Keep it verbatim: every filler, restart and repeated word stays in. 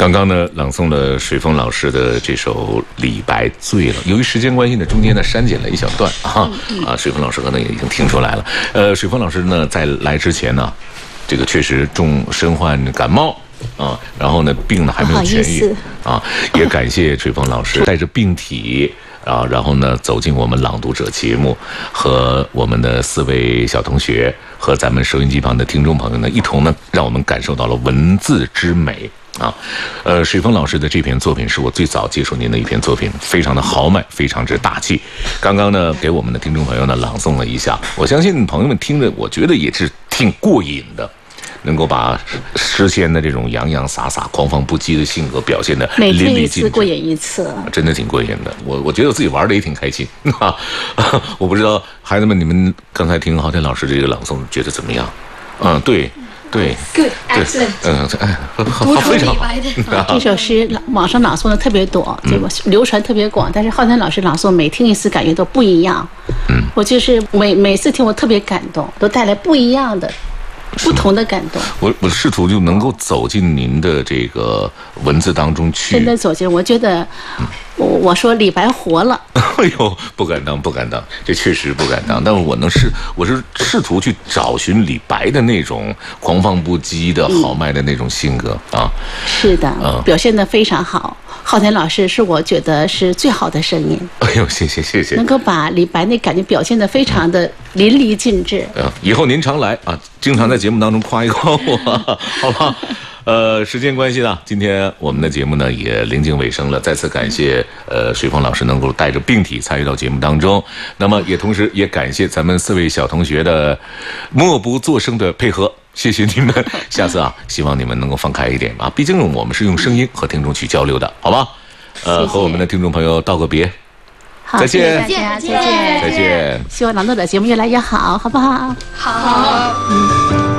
刚刚呢，朗诵了水峰老师的这首《李白醉了》。由于时间关系呢，中间呢删减了一小段啊啊，水峰老师可能也已经听出来了。呃，水峰老师呢，在来之前呢，这个确实重身患感冒啊，然后呢，病呢还没有痊愈啊，也感谢水峰老师带着病体。啊，然后呢，走进我们朗读者节目，和我们的四位小同学和咱们收音机旁的听众朋友呢，一同呢，让我们感受到了文字之美啊。呃，水峰老师的这篇作品是我最早接触您的一篇作品，非常的豪迈，非常之大气。刚刚呢，给我们的听众朋友呢朗诵了一下，我相信朋友们听着，我觉得也是挺过瘾的。能够把诗仙的这种洋洋洒洒、狂放不羁的性格表现得淋漓尽致，每天一次过瘾一次， 真的挺过瘾的。我我觉得我自己玩的也挺开心。我不知道孩子们，你们刚才听郝天老师这个朗诵，觉得怎么样？嗯，对。对 ，Good, excellent。 嗯，哎，好，非常好。 这首诗网上朗诵的特别多，这个流传特别广，但是郝天老师朗诵每听一次感觉都不一样。嗯，我就是每每次听我特别感动，都带来不一样的。不同的感动， 我我试图就能够走进您的这个文字当中去， 真的走进。我觉得，嗯、我我说李白活了。 哎呦，不敢当，不敢当，这确实不敢当。但是我能试，我是试图去找寻李白的那种狂放不羁的豪迈的那种性格、嗯、啊。 是的，嗯、表现得非常好。郝天老师是我觉得是最好的声音。 哎呦，谢谢谢谢， 能够把李白那感觉表现得非常的淋漓尽致。 嗯，以后您常来啊，经常在节目当中夸一夸我，好吧？呃，时间关系呢，今天我们的节目呢也临近尾声了。再次感谢呃水峰老师能够带着病体参与到节目当中，那么也同时也感谢咱们四位小同学的默不作声的配合。谢谢你们，下次啊，希望你们能够放开一点啊，毕竟我们是用声音和听众去交流的，好吧？呃，谢谢和我们的听众朋友道个别， 好， 再见， 再见，再见， 再见。 希望朗读者节目越来越好，好不好？ 好，嗯。